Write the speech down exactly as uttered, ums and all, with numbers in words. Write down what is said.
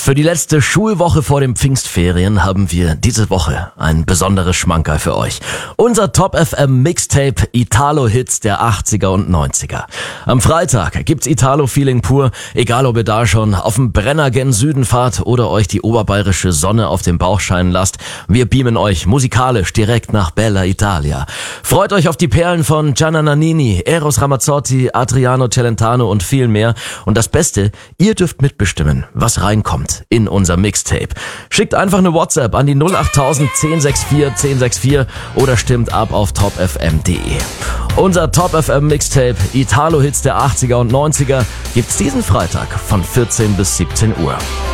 Für die letzte Schulwoche vor den Pfingstferien haben wir diese Woche ein besonderes Schmankerl für euch. Unser Top F M Mixtape Italo-Hits der achtziger und neunziger. Am Freitag gibt's Italo-Feeling pur, egal ob ihr da schon auf dem Brenner gen Süden fahrt oder euch die oberbayerische Sonne auf den Bauch scheinen lasst. Wir beamen euch musikalisch direkt nach Bella Italia. Freut euch auf die Perlen von Gianna Nannini, Eros Ramazzotti, Adriano Celentano und viel mehr. Und das Beste, ihr dürft mitbestimmen, was reinkommt in unser Mixtape. Schickt einfach eine WhatsApp an die null acht tausend zehn sechs vier zehn sechs vier oder stimmt ab auf top f m punkt d e. Unser Top F M Mixtape Italo-Hits der achtziger und neunziger gibt's diesen Freitag von vierzehn bis siebzehn Uhr.